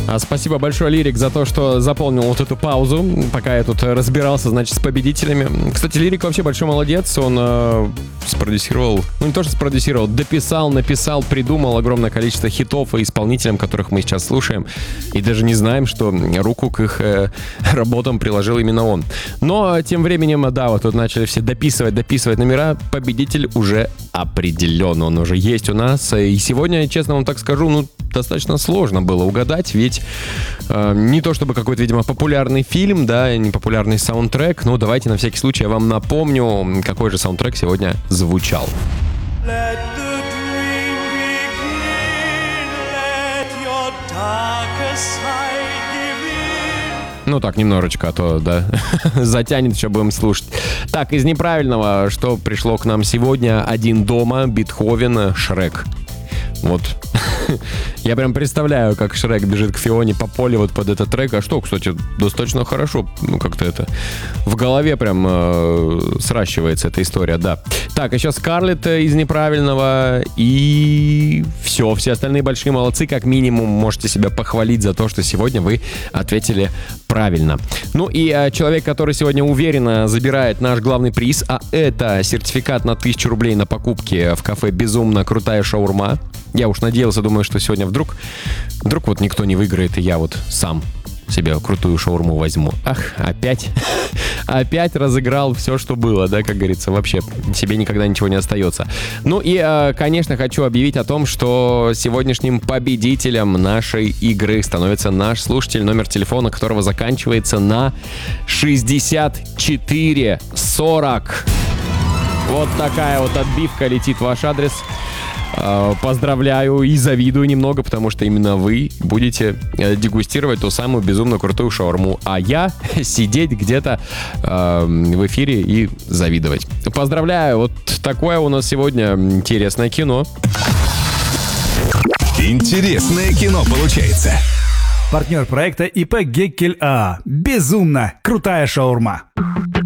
Спасибо большое, Лирик, за то, что заполнил вот эту паузу, пока я тут разбирался, значит, с победителями. Кстати, Лирик вообще большой молодец. Он спродюсировал, не то что спродюсировал, дописал, написал, придумал огромное количество хитов и исполнителям, которых мы сейчас слушаем. И даже не знаем, что руку к их работам приложил именно он. Но тем временем, да, вот тут начали все дописывать номера. Победитель уже определен. Он уже есть у нас. И сегодня, честно вам так скажу, достаточно сложно было угадать, ведь не то чтобы какой-то, видимо, популярный фильм, да, не популярный саундтрек, но давайте на всякий случай я вам напомню, какой же саундтрек сегодня звучал. Так, немножечко, а то, да, затянет, еще будем слушать. Так, из неправильного, что пришло к нам сегодня: «Один дома», Бетховен, Шрек. Вот. Я прям представляю, как Шрек бежит к Фионе по полю вот под этот трек. А что, кстати, достаточно хорошо. Как-то это в голове прям сращивается эта история, да. Так, еще Скарлетт из неправильного. И все остальные большие молодцы. Как минимум можете себя похвалить за то, что сегодня вы ответили правильно. И человек, который сегодня уверенно забирает наш главный приз, а это сертификат на 1000 рублей на покупки в кафе «Безумно крутая шаурма». Я уж надеялся, думаю, что сегодня вдруг вот никто не выиграет, и я вот сам себе крутую шаурму возьму. Опять разыграл все, что было, да, как говорится, вообще себе никогда ничего не остается. Конечно, хочу объявить о том, что сегодняшним победителем нашей игры становится наш слушатель, номер телефона которого заканчивается на 6440. Вот такая вот отбивка летит в ваш адрес. Поздравляю и завидую немного, потому что именно вы будете дегустировать ту самую безумно крутую шаурму, а я сидеть где-то в эфире и завидовать. Поздравляю, вот такое у нас сегодня интересное кино. Интересное кино получается. Партнер проекта ИП Геккель АА. Безумно крутая шаурма.